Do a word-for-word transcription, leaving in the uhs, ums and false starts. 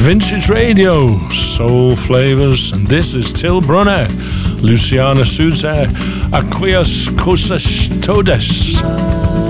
Vintage Radio, Soul Flavors, and this is Till Brunner, Luciana Souza, Aqueous Cosas Todes.